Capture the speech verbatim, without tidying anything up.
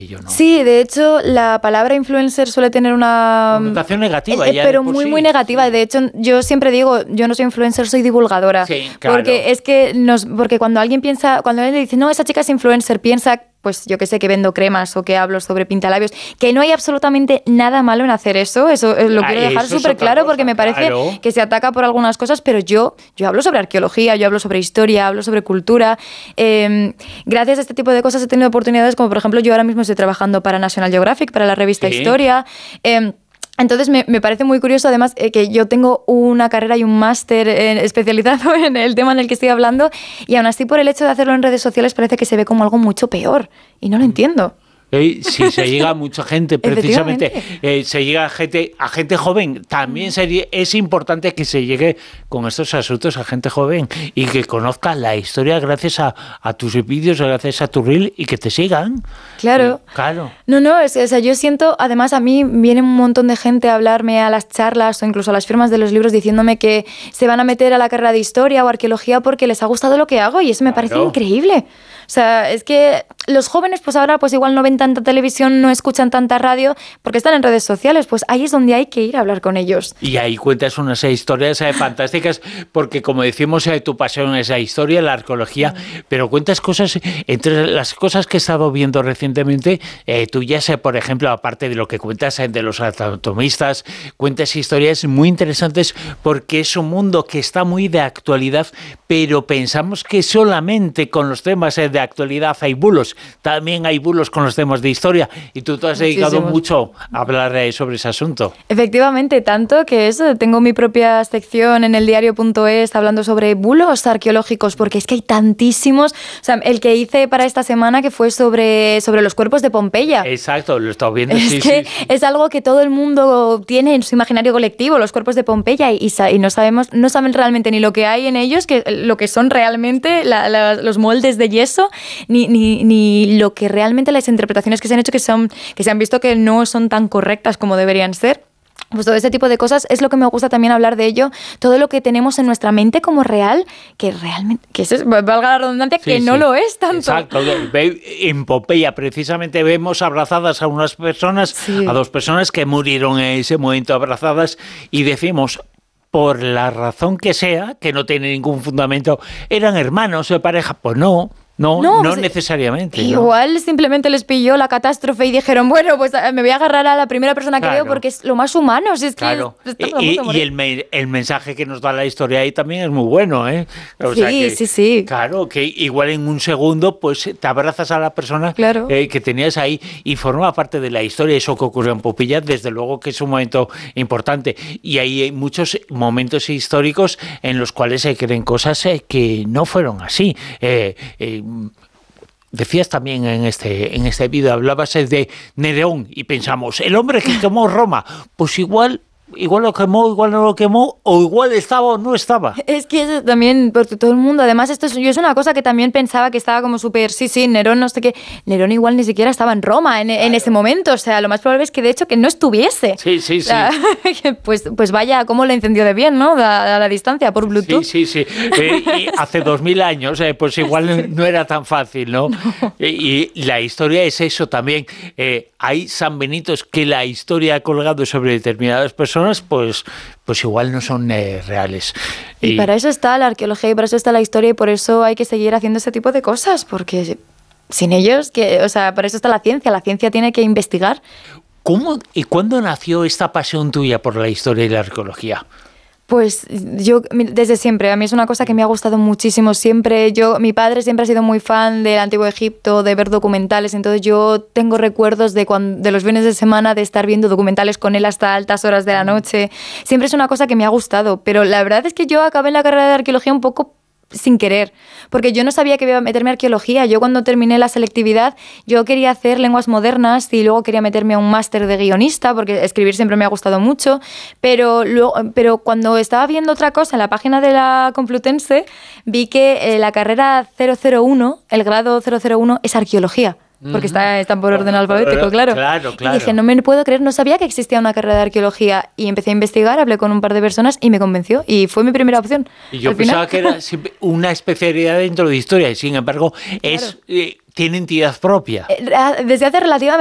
Yo no. Sí, de hecho, la palabra influencer suele tener una connotación negativa, eh, ya pero de por muy, sí. muy negativa. De hecho, yo siempre digo, yo no soy influencer, soy divulgadora. Sí, claro. Porque es que nos, porque cuando alguien piensa, cuando alguien le dice, no, esa chica es influencer, piensa, pues yo que sé, que vendo cremas o que hablo sobre pintalabios, que no hay absolutamente nada malo en hacer eso. Eso eh, lo Ah, quiero dejar eso es súper otra claro cosa, porque me parece claro. que se ataca por algunas cosas, pero yo, yo hablo sobre arqueología, yo hablo sobre historia, hablo sobre cultura. Eh, gracias a este tipo de cosas he tenido oportunidades como, por ejemplo, yo ahora mismo estoy trabajando para National Geographic, para la revista Sí. Historia. Eh, Entonces me, me parece muy curioso además eh, que yo tengo una carrera y un máster eh, especializado en el tema en el que estoy hablando y aún así por el hecho de hacerlo en redes sociales parece que se ve como algo mucho peor y no lo entiendo. Eh, si se llega a mucha gente, precisamente, eh, se llega a gente, a gente joven, también sería, es importante que se llegue con estos asuntos a gente joven y que conozca la historia gracias a, a tus vídeos, gracias a tu reel y que te sigan. Claro. Eh, claro. No, no, es, o sea, yo siento, además a mí viene un montón de gente a hablarme a las charlas o incluso a las firmas de los libros diciéndome que se van a meter a la carrera de historia o arqueología porque les ha gustado lo que hago y eso me Claro. parece increíble. O sea, es que los jóvenes pues ahora pues igual no ven tanta televisión, no escuchan tanta radio porque están en redes sociales, pues ahí es donde hay que ir a hablar con ellos. Y ahí cuentas unas historias eh, fantásticas porque como decimos, eh, tu pasión es la historia, la arqueología, mm. pero cuentas cosas, entre las cosas que he estado viendo recientemente, eh, tú ya sé, por ejemplo, aparte de lo que cuentas eh, de los anatomistas, cuentas historias muy interesantes porque es un mundo que está muy de actualidad, pero pensamos que solamente con los temas eh, de actualidad hay bulos, también hay bulos con los temas de historia y tú te has dedicado Muchísimos. mucho a hablar eh, sobre ese asunto. Efectivamente, tanto que eso, tengo mi propia sección en el diario punto es hablando sobre bulos arqueológicos, porque es que hay tantísimos. O sea, el que hice para esta semana que fue sobre, sobre los cuerpos de Pompeya. Exacto, lo he estado viendo. Es sí, que sí, sí. es algo que todo el mundo tiene en su imaginario colectivo, los cuerpos de Pompeya, y, y no sabemos, no saben realmente ni lo que hay en ellos, que lo que son realmente la, la, los moldes de yeso, ni, ni, ni lo que realmente las interpretaciones que se han hecho que son que se han visto que no son tan correctas como deberían ser. Pues todo ese tipo de cosas es lo que me gusta también hablar de ello, todo lo que tenemos en nuestra mente como real, que realmente, que eso es, valga la redundancia, sí, que sí. no lo es tanto. Exacto, en Pompeya precisamente vemos abrazadas a unas personas, sí. a dos personas que murieron en ese momento abrazadas y decimos, por la razón que sea, que no tiene ningún fundamento, eran hermanos de pareja, pues no. No, no, no pues, necesariamente. Igual ¿no? simplemente les pilló la catástrofe y dijeron, bueno, pues me voy a agarrar a la primera persona que claro. veo porque es lo más humano. Si es claro. que y y el, me, el mensaje que nos da la historia ahí también es muy bueno, ¿eh? O sí, sea que, sí, sí. Claro, que igual en un segundo pues te abrazas a la persona claro. eh, que tenías ahí y forma parte de la historia. Eso que ocurrió en Pompeya, desde luego que es un momento importante. Y ahí hay muchos momentos históricos en los cuales se creen cosas eh, que no fueron así. Eh, eh, Decías también en este, en este vídeo, hablabas de Nerón y pensamos, el hombre que quemó Roma, pues igual... Igual lo quemó, igual no lo quemó, o igual estaba o no estaba. Es que eso también, porque todo el mundo, además, esto es, yo es una cosa que también pensaba que estaba como súper, sí, sí, Nerón, no sé qué. Nerón igual ni siquiera estaba en Roma en, claro. en ese momento, o sea, lo más probable es que de hecho que no estuviese. Sí, sí, sí. O sea, pues, pues vaya, cómo le encendió de bien, ¿no? A, a la distancia, por Bluetooth. Sí, sí, sí. Eh, y hace dos mil años, eh, pues igual no era tan fácil, ¿no? no. Y, y la historia es eso también. Eh, hay sanbenitos que la historia ha colgado sobre determinadas personas, pues, pues igual no son eh, reales. Y, y para eso está la arqueología y para eso está la historia y por eso hay que seguir haciendo ese tipo de cosas, porque sin ellos, que, o sea, para eso está la ciencia, la ciencia tiene que investigar. ¿Cómo y cuándo nació esta pasión tuya por la historia y la arqueología? Pues yo desde siempre, a mí es una cosa que me ha gustado muchísimo siempre. Yo, mi padre siempre ha sido muy fan del Antiguo Egipto, de ver documentales, entonces yo tengo recuerdos de, cuando, de los fines de semana de estar viendo documentales con él hasta altas horas de la noche. Siempre es una cosa que me ha gustado, pero la verdad es que yo acabé en la carrera de arqueología un poco sin querer, porque yo no sabía que iba a meterme a arqueología. Yo cuando terminé la selectividad, yo quería hacer lenguas modernas y luego quería meterme a un máster de guionista, porque escribir siempre me ha gustado mucho, pero, luego, pero cuando estaba viendo otra cosa en la página de la Complutense, vi que eh, la carrera cero cero uno, el grado cero cero uno, es arqueología. Porque está, están por orden alfabético, claro. Claro, claro. Y dije, no me puedo creer, no sabía que existía una carrera de arqueología. Y empecé a investigar, hablé con un par de personas y me convenció. Y fue mi primera opción. Y yo Al pensaba final... que era una especialidad dentro de historia. Y sin embargo, claro. es eh, tiene entidad propia. Desde hace relativamente